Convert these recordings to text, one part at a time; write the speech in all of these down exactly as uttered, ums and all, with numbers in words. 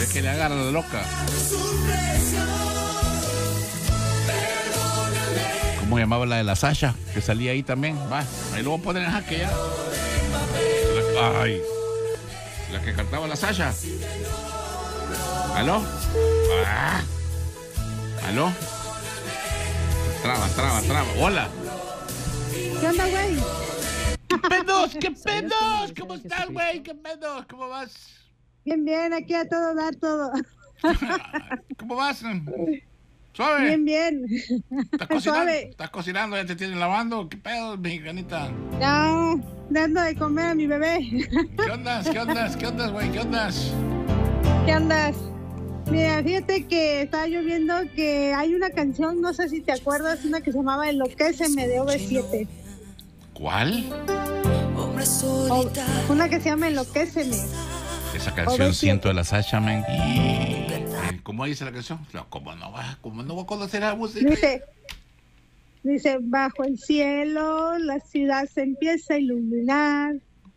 Es que le agarra la loca. ¿Cómo llamaba la de la Sasha? Que salía ahí también. Va, ahí lo voy a poner en jaque ya. La, ay, la que cantaba la Sasha. ¿Aló? Ah. ¿Aló? Traba, traba, traba. Hola. ¿Qué onda, güey? ¿Qué pedos? ¿Qué pedos? ¿Cómo estás, güey? ¿Qué pedos? ¿Cómo vas? Bien, bien, aquí a todo dar todo. ¿Cómo vas? ¿Suave? Bien, bien. ¿Estás cocinando? Suave. ¿Estás cocinando? ¿Ya te tienen lavando? ¿Qué pedo, mexicanita? Ya, dando de comer a mi bebé. ¿Qué ondas? ¿Qué ondas? ¿Qué ondas, güey? ¿Qué ondas? ¿Qué andas? Mira, fíjate que estaba yo viendo que hay una canción, no sé si te acuerdas, una que se llamaba Enloquéceme de O V siete. ¿Cuál? O, una que se llama Enloquéceme. Esa canción siento de la Sasha, man. ¿Cómo dice la canción? No, ¿Cómo no va? ¿Cómo no va a conocer la música? Dice, dice, bajo el cielo la ciudad se empieza a iluminar.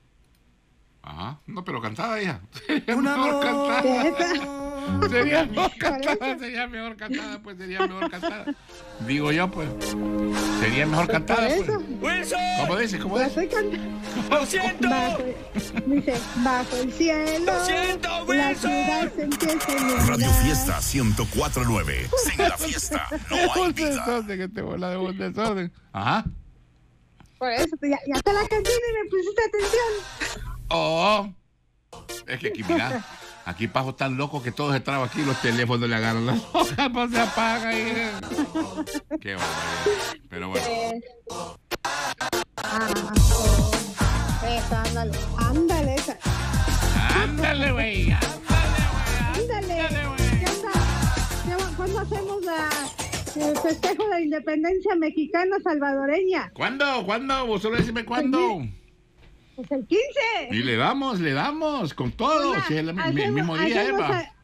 Ajá, no, pero cantada, hija. Sería mejor cantada. Sería mejor cantada, sería mejor cantada, pues sería mejor cantada. Digo yo, pues. Sería mejor cantada, pues. ¿Cómo dice? ¿Cómo dice? ¡Lo siento! Bajo, dice, bajo el cielo. ¡Lo siento, la Wilson! ciudad se empieza a iluminar. Radio Fiesta ciento cuatro punto nueve. Sin la fiesta no hay vida. Que te bola de un desorden. Ajá. Por eso, ya, ya te la canté y me pusiste atención. Oh. Es que aquí, mira. Aquí Pajo tan loco que todos se traban aquí, los teléfonos le agarran las hojas, pues se apaga ahí. Qué barbaridad. Pero bueno. Eh, ah, eso, ándale. Ándale, esa. Ándale, güey. Ándale. ¿Qué onda? ¿Qué- ¿Cuándo hacemos la, el festejo de la independencia mexicana salvadoreña? ¿Cuándo? ¿Cuándo? Vos solo decime cuándo. Pues el quince. Y le damos, le damos, con todo. Una, Si es el, mi- hacemos- el mismo día, hacemos Eva. a-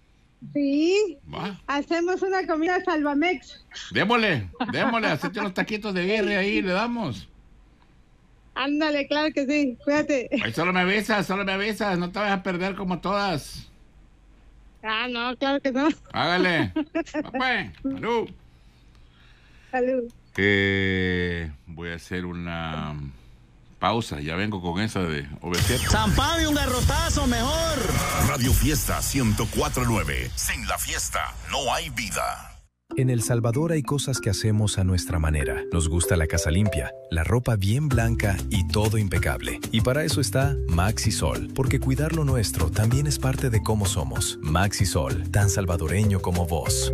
Sí. Va. Hacemos una comida salvamex. Démosle, démosle, hacete unos taquitos de birria ahí, le damos. Ándale, claro que sí. Cuídate. Ahí solo me avisas, solo me avisas, no te vayas a perder como todas. Ah, no, claro que no. Hágale. Va, pues. Salud. Salud. Eh, voy a hacer una pausa, ya vengo con esa de O V siete. ¡Zampame un garrotazo mejor! Radio Fiesta ciento cuatro punto nueve. Sin la fiesta no hay vida. En El Salvador hay cosas que hacemos a nuestra manera. Nos gusta la casa limpia, la ropa bien blanca y todo impecable. Y para eso está Maxi Sol, porque cuidar lo nuestro también es parte de cómo somos. Maxi Sol, tan salvadoreño como vos.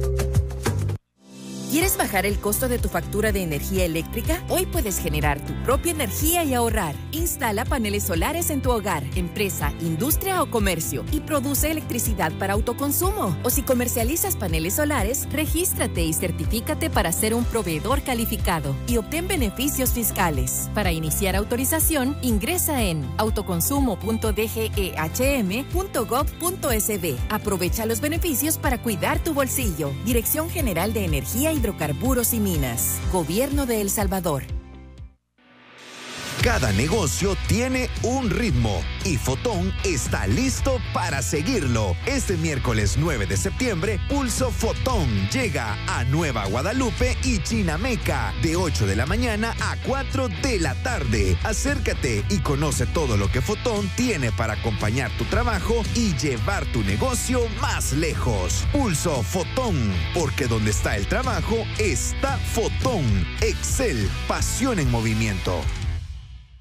¿Quieres bajar el costo de tu factura de energía eléctrica? Hoy puedes generar tu propia energía y ahorrar. Instala paneles solares en tu hogar, empresa, industria o comercio y produce electricidad para autoconsumo. O si comercializas paneles solares, regístrate y certifícate para ser un proveedor calificado y obtén beneficios fiscales. Para iniciar autorización, ingresa en autoconsumo punto d g e h m punto gov punto s b. Aprovecha los beneficios para cuidar tu bolsillo. Dirección General de Energía, Hidrocarburos y Minas. Gobierno de El Salvador. Cada negocio tiene un ritmo y Fotón está listo para seguirlo. Este miércoles nueve de septiembre, Pulso Fotón llega a Nueva Guadalupe y Chinameca de ocho de la mañana a cuatro de la tarde. Acércate y conoce todo lo que Fotón tiene para acompañar tu trabajo y llevar tu negocio más lejos. Pulso Fotón, porque donde está el trabajo está Fotón. Excel, pasión en movimiento.